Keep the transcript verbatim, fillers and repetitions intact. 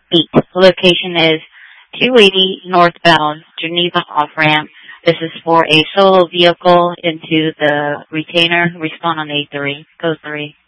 eight. Location is two eighty northbound Geneva off-ramp. This is for a solo vehicle into the retainer. Respond on eight three. Code three.